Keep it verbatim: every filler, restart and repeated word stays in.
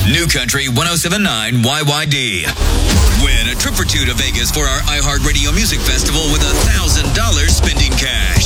New Country one oh seven point nine Y Y D. Win a trip or two to Vegas for our iHeartRadio Music Festival with a one thousand dollars spending cash.